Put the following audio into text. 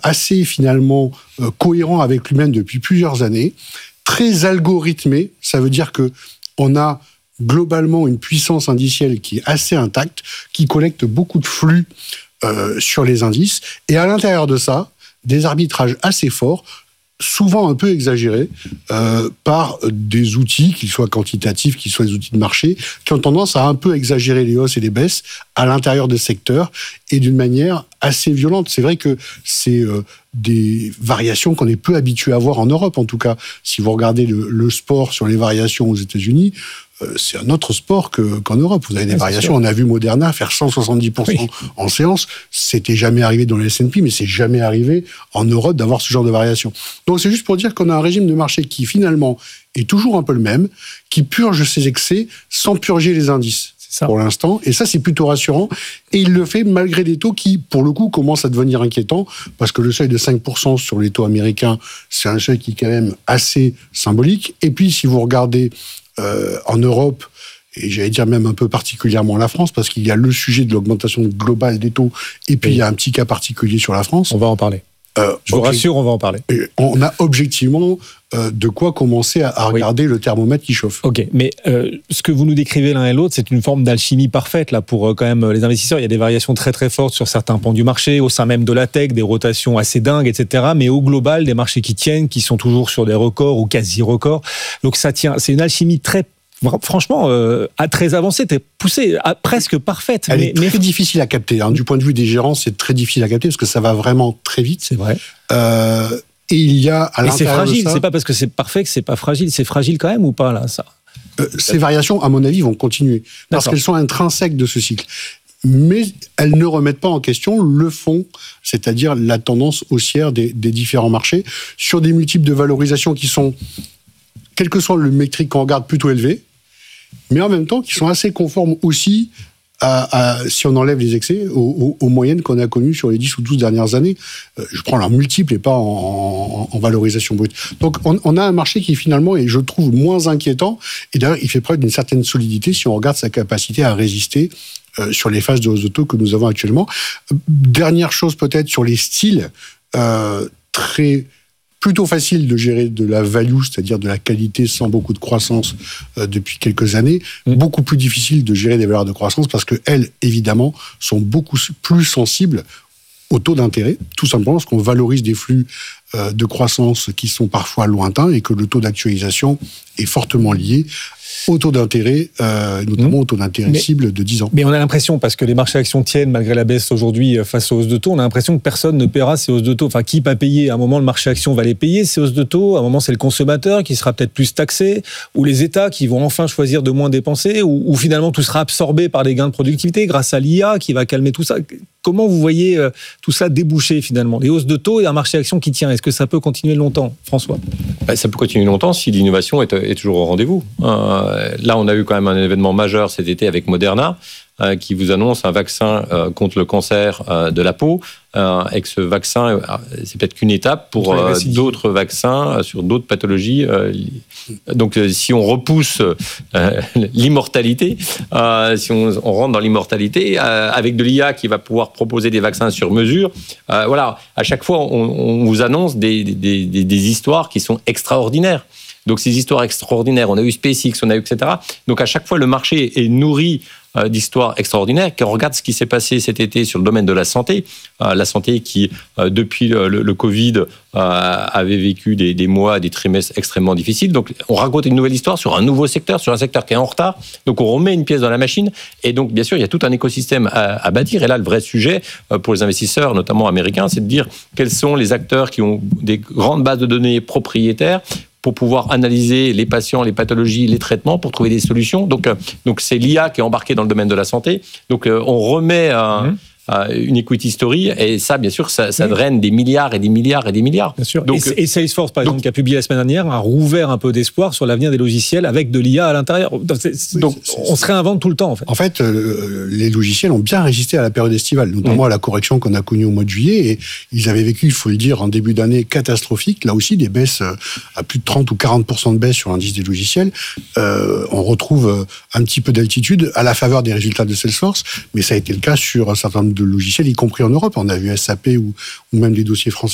assez finalement cohérent avec lui-même depuis plusieurs années, très algorithmé. Ça veut dire que on a globalement une puissance indicielle qui est assez intacte, qui collecte beaucoup de flux sur les indices, et à l'intérieur de ça, des arbitrages assez forts, souvent un peu exagérés, par des outils, qu'ils soient quantitatifs, qu'ils soient des outils de marché, qui ont tendance à un peu exagérer les hausses et les baisses à l'intérieur des secteurs, et d'une manière assez violente. C'est vrai que c'est des variations qu'on est peu habitué à voir en Europe, en tout cas. Si vous regardez le sport sur les variations aux États-Unis, c'est un autre sport qu'en Europe. Vous avez des variations. On a vu Moderna faire 170% en séance. C'était jamais arrivé dans le S&P, mais c'est jamais arrivé en Europe d'avoir ce genre de variation. Donc c'est juste pour dire qu'on a un régime de marché qui finalement est toujours un peu le même, qui purge ses excès sans purger les indices. Pour l'instant, et ça c'est plutôt rassurant, et il le fait malgré des taux qui, pour le coup, commencent à devenir inquiétants, parce que le seuil de 5% sur les taux américains, c'est un seuil qui est quand même assez symbolique, et puis si vous regardez en Europe, et j'allais dire même un peu particulièrement la France, parce qu'il y a le sujet de l'augmentation globale des taux, et puis il y a un petit cas particulier sur la France. On va en parler. Je vous rassure, on va en parler. On a objectivement de quoi commencer à regarder le thermomètre qui chauffe. Ok, mais ce que vous nous décrivez l'un et l'autre, c'est une forme d'alchimie parfaite là pour quand même les investisseurs. Il y a des variations très très fortes sur certains pans du marché, au sein même de la tech, des rotations assez dingues, etc. Mais au global, des marchés qui tiennent, qui sont toujours sur des records ou quasi-records. Donc ça tient. C'est une alchimie franchement, très avancée, poussée, presque parfaite. Elle est très difficile à capter. Du point de vue des gérants, c'est très difficile à capter parce que ça va vraiment très vite. C'est vrai. Et il y a à l'intérieur c'est fragile. de ça, c'est pas parce que c'est parfait que c'est pas fragile. C'est fragile quand même ou pas là, ça. Ces variations, à mon avis, vont continuer parce qu'elles sont intrinsèques de ce cycle. Mais elles ne remettent pas en question le fond, c'est-à-dire la tendance haussière des différents marchés sur des multiples de valorisation qui sont, quel que soit le métrique qu'on regarde, plutôt élevés, mais en même temps qui sont assez conformes aussi si on enlève les excès, aux moyennes qu'on a connues sur les 10 ou 12 dernières années. Je prends leur multiple et pas en valorisation brute. Donc on a un marché qui finalement est, je trouve, moins inquiétant, et d'ailleurs il fait preuve d'une certaine solidité si on regarde sa capacité à résister sur les phases de hausse de taux que nous avons actuellement. Dernière chose peut-être sur les styles, plutôt facile de gérer de la value, c'est-à-dire de la qualité sans beaucoup de croissance depuis quelques années. Beaucoup plus difficile de gérer des valeurs de croissance parce qu'elles, évidemment, sont beaucoup plus sensibles au taux d'intérêt, tout simplement parce qu'on valorise des flux de croissance qui sont parfois lointains et que le taux d'actualisation est fortement lié au taux d'intérêt, notamment au taux d'intérêt cible de 10 ans. Mais on a l'impression, parce que les marchés actions tiennent malgré la baisse aujourd'hui face aux hausses de taux, on a l'impression que personne ne paiera ces hausses de taux. Enfin, qui va payer ? À un moment, le marché action va les payer, ces hausses de taux. À un moment, c'est le consommateur qui sera peut-être plus taxé, ou les États qui vont enfin choisir de moins dépenser, ou finalement tout sera absorbé par des gains de productivité grâce à l'IA qui va calmer tout ça. Comment vous voyez tout ça déboucher finalement ? Les hausses de taux et un marché action qui tient, est-ce que ça peut continuer longtemps, François ? Ça peut continuer longtemps si l'innovation est toujours au rendez-vous. Là, on a eu quand même un événement majeur cet été avec Moderna, qui vous annonce un vaccin contre le cancer de la peau. Et que ce vaccin, c'est peut-être qu'une étape pour d'autres vaccins sur d'autres pathologies. Donc, si on repousse l'immortalité, si on rentre dans l'immortalité, avec de l'IA qui va pouvoir proposer des vaccins sur mesure, voilà, à chaque fois, on vous annonce des histoires qui sont extraordinaires. Donc, ces histoires extraordinaires, on a eu SpaceX, on a eu etc. Donc, à chaque fois, le marché est nourri d'histoires extraordinaires. Quand on regarde ce qui s'est passé cet été sur le domaine de la santé qui, depuis le Covid, avait vécu des mois, des trimestres extrêmement difficiles. Donc, on raconte une nouvelle histoire sur un nouveau secteur, sur un secteur qui est en retard. Donc, on remet une pièce dans la machine. Et donc, bien sûr, il y a tout un écosystème à bâtir. Et là, le vrai sujet pour les investisseurs, notamment américains, c'est de dire quels sont les acteurs qui ont des grandes bases de données propriétaires pour pouvoir analyser les patients, les pathologies, les traitements, pour trouver des solutions. Donc c'est l'IA qui est embarquée dans le domaine de la santé. Donc, on remet une equity story, et ça, bien sûr, ça draine des milliards et des milliards et des milliards. Bien sûr. Donc, et Salesforce, par exemple, qui a publié la semaine dernière, a rouvert un peu d'espoir sur l'avenir des logiciels avec de l'IA à l'intérieur. Donc, on se réinvente tout le temps, en fait. En fait, les logiciels ont bien résisté à la période estivale, notamment à la correction qu'on a connue au mois de juillet, et ils avaient vécu, il faut le dire, en début d'année catastrophique. Là aussi, des baisses à plus de 30 ou 40% de baisse sur l'indice des logiciels. On retrouve un petit peu d'altitude à la faveur des résultats de Salesforce, mais ça a été le cas sur un certain nombre de logiciels, y compris en Europe. On a vu SAP ou même des dossiers français